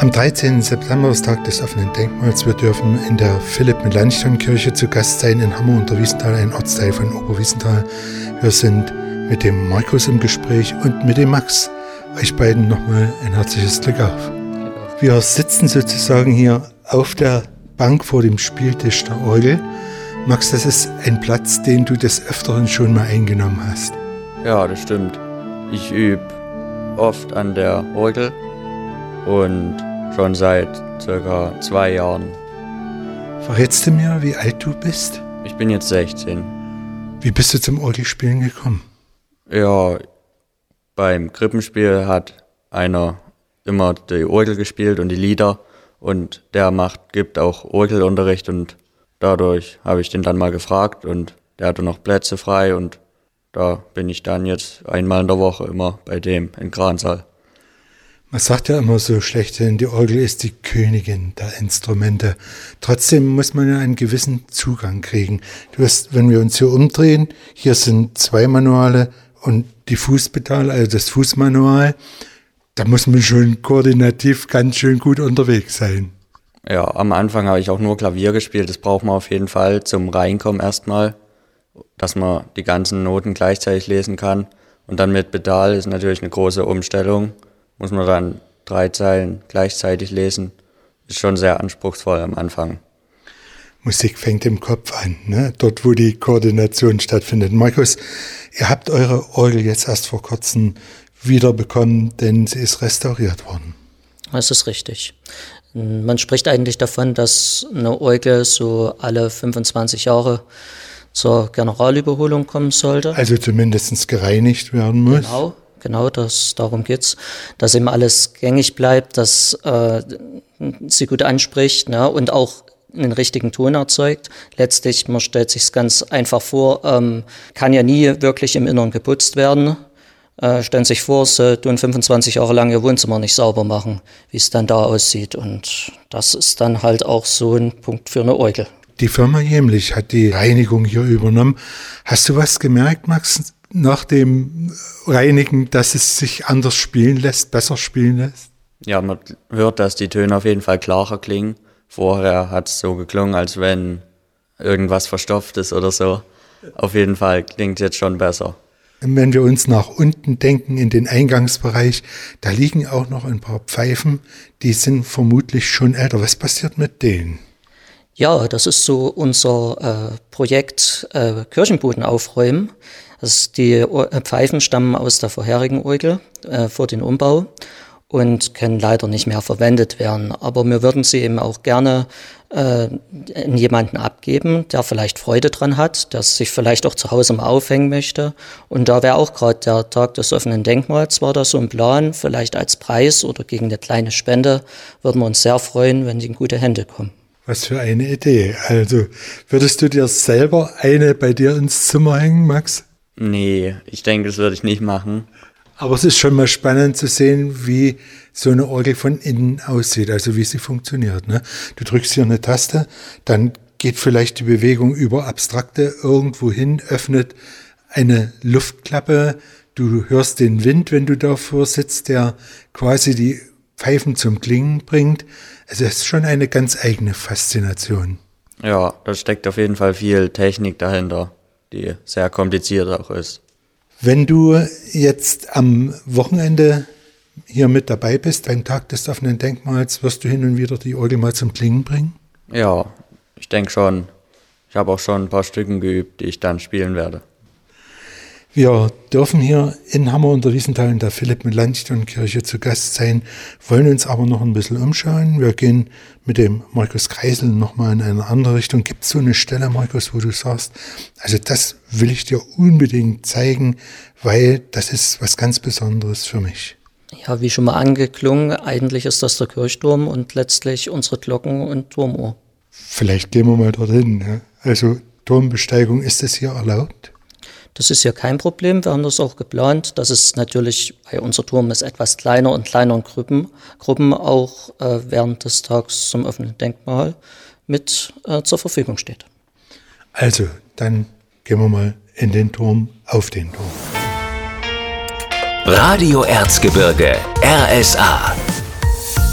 Am 13. September ist Tag des offenen Denkmals. Wir dürfen in der Philipp-Melanchthon-Kirche zu Gast sein in Hammer unter Wiesenthal, ein Ortsteil von Oberwiesenthal. Wir sind mit dem Markus im Gespräch und mit dem Max. Euch beiden nochmal ein herzliches Glück auf. Wir sitzen sozusagen hier auf der Bank vor dem Spieltisch der Orgel. Max, das ist ein Platz, den du des Öfteren schon mal eingenommen hast. Ja, das stimmt. Ich übe oft an der Orgel und schon seit ca. 2 Jahren. Verrätst du mir, wie alt du bist? Ich bin jetzt 16. Wie bist du zum Orgelspielen gekommen? Ja, beim Krippenspiel hat einer immer die Orgel gespielt und die Lieder und der gibt auch Orgelunterricht und dadurch habe ich den dann mal gefragt und der hatte noch Plätze frei und da bin ich dann jetzt einmal in der Woche immer bei dem in Gransal. Man sagt ja immer so schlechthin, die Orgel ist die Königin der Instrumente. Trotzdem muss man ja einen gewissen Zugang kriegen. Wenn wir uns hier umdrehen, hier sind 2 Manuale und die Fußpedale, also das Fußmanual. Da muss man schon koordinativ ganz schön gut unterwegs sein. Ja, am Anfang habe ich auch nur Klavier gespielt. Das braucht man auf jeden Fall zum Reinkommen erstmal, dass man die ganzen Noten gleichzeitig lesen kann. Und dann mit Pedal ist natürlich eine große Umstellung. Muss man dann 3 Zeilen gleichzeitig lesen. Ist schon sehr anspruchsvoll am Anfang. Musik fängt im Kopf an, ne? Dort, wo die Koordination stattfindet. Markus, ihr habt eure Orgel jetzt erst vor kurzem wiederbekommen, denn sie ist restauriert worden. Das ist richtig. Man spricht eigentlich davon, dass eine Orgel so alle 25 Jahre zur Generalüberholung kommen sollte. Also zumindest gereinigt werden muss. Genau, darum geht's, dass eben alles gängig bleibt, dass sie gut anspricht, ne, und auch einen richtigen Ton erzeugt. Letztlich, man stellt sich's ganz einfach vor, kann ja nie wirklich im Inneren geputzt werden. Stellen sich vor, sie tun 25 Jahre lang ihr Wohnzimmer nicht sauber machen, wie es dann da aussieht. Und das ist dann halt auch so ein Punkt für eine Orgel. Die Firma Jämlich hat die Reinigung hier übernommen. Hast du was gemerkt, Max, nach dem Reinigen, dass es sich anders spielen lässt, besser spielen lässt? Ja, man hört, dass die Töne auf jeden Fall klarer klingen. Vorher hat es so geklungen, als wenn irgendwas verstopft ist oder so. Auf jeden Fall klingt es jetzt schon besser. Wenn wir uns nach unten denken in den Eingangsbereich, da liegen auch noch ein paar Pfeifen, die sind vermutlich schon älter. Was passiert mit denen? Ja, das ist so unser Projekt Kirchenboden aufräumen. Die Pfeifen stammen aus der vorherigen Orgel vor den Umbau und können leider nicht mehr verwendet werden. Aber wir würden sie eben auch gerne an jemanden abgeben, der vielleicht Freude dran hat, der sich vielleicht auch zu Hause mal aufhängen möchte. Und da wäre auch gerade der Tag des offenen Denkmals, war da so ein Plan, vielleicht als Preis oder gegen eine kleine Spende, würden wir uns sehr freuen, wenn die in gute Hände kommen. Was für eine Idee. Also, würdest du dir selber eine bei dir ins Zimmer hängen, Max? Nee, ich denke, das würde ich nicht machen. Aber es ist schon mal spannend zu sehen, wie so eine Orgel von innen aussieht, also wie sie funktioniert, ne? Du drückst hier eine Taste, dann geht vielleicht die Bewegung über Abstrakte irgendwo hin, öffnet eine Luftklappe, du hörst den Wind, wenn du davor sitzt, der quasi die Pfeifen zum Klingen bringt. Also es ist schon eine ganz eigene Faszination. Ja, da steckt auf jeden Fall viel Technik dahinter, die sehr kompliziert auch ist. Wenn du jetzt am Wochenende hier mit dabei bist, beim Tag des offenen Denkmals, wirst du hin und wieder die Orgel mal zum Klingen bringen? Ja, ich denke schon. Ich habe auch schon ein paar Stücken geübt, die ich dann spielen werde. Wir dürfen hier in Hammer unter Wiesenthal in der Philipp-Melanchthon-Kirche zu Gast sein, wollen uns aber noch ein bisschen umschauen. Wir gehen mit dem Markus Kreisel nochmal in eine andere Richtung. Gibt es so eine Stelle, Markus, wo du sagst, also das will ich dir unbedingt zeigen, weil das ist was ganz Besonderes für mich? Ja, wie schon mal angeklungen, eigentlich ist das der Kirchturm und letztlich unsere Glocken und Turmuhr. Vielleicht gehen wir mal dorthin. Ja? Also Turmbesteigung, ist das hier erlaubt? Das ist ja kein Problem, wir haben das auch geplant. Das ist natürlich, weil unser Turm ist etwas kleiner und kleineren Gruppen auch während des Tags zum offenen Denkmal mit zur Verfügung steht. Also, dann gehen wir mal in den Turm, auf den Turm. Radio Erzgebirge, RSA.